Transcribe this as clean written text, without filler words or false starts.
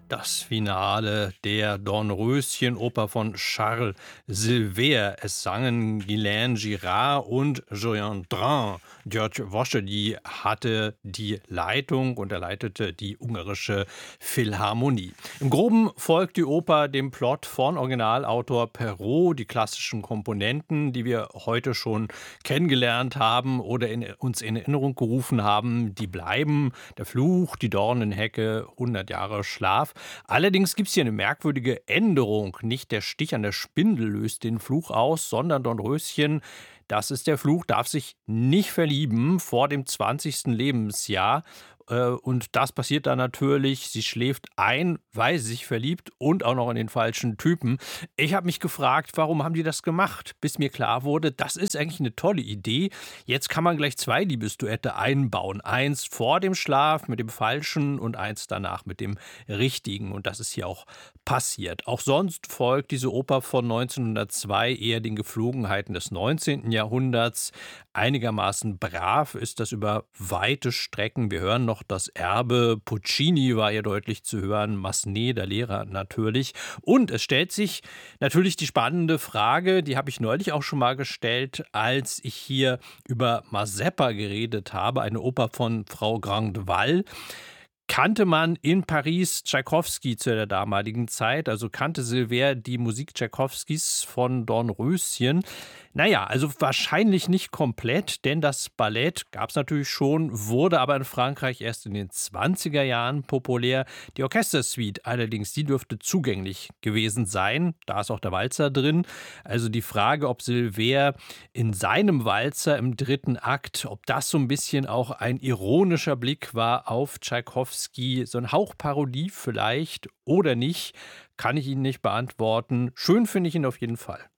Das Finale der Dornröschen-Oper von Charles Silver. Es sangen Guylaine Girard und Jean Drin. György Wosely hatte die Leitung und er leitete die ungarische Philharmonie. Im Groben folgt die Oper dem Plot von Originalautor Perrault. Die klassischen Komponenten, die wir heute schon kennengelernt haben oder uns in Erinnerung gerufen haben, die bleiben. Der Fluch, die Dornenhecke, 100 Jahre Schlaf. Allerdings gibt es hier eine merkwürdige Änderung. Nicht der Stich an der Spindel löst den Fluch aus, sondern Dornröschen, das ist der Fluch, darf sich nicht verlieben vor dem 20. Lebensjahr. Und das passiert dann natürlich. Sie schläft ein, weil sie sich verliebt und auch noch in den falschen Typen. Ich habe mich gefragt, warum haben die das gemacht? Bis mir klar wurde, das ist eigentlich eine tolle Idee. Jetzt kann man gleich zwei Liebesduette einbauen. Eins vor dem Schlaf mit dem Falschen und eins danach mit dem Richtigen. Und das ist hier auch passiert. Auch sonst folgt diese Oper von 1902 eher den Geflogenheiten des 19. Jahrhunderts. Einigermaßen brav ist das über weite Strecken. Wir hören noch das Erbe. Puccini war hier deutlich zu hören. Massenet, der Lehrer natürlich. Und es stellt sich natürlich die spannende Frage, die habe ich neulich auch schon mal gestellt, als ich hier über Mazeppa geredet habe, eine Oper von Frau Grandval. Kannte man in Paris Tschaikowski zu der damaligen Zeit? Also kannte Silver die Musik Tschaikowskis von Dornröschen? Naja, also wahrscheinlich nicht komplett, denn das Ballett gab es natürlich schon, wurde aber in Frankreich erst in den 20er Jahren populär. Die Orchestersuite allerdings, die dürfte zugänglich gewesen sein. Da ist auch der Walzer drin. Also die Frage, ob Silver in seinem Walzer im dritten Akt, ob das so ein bisschen auch ein ironischer Blick war auf Tschaikowski, so ein Hauch Parodie vielleicht oder nicht, kann ich Ihnen nicht beantworten. Schön finde ich ihn auf jeden Fall.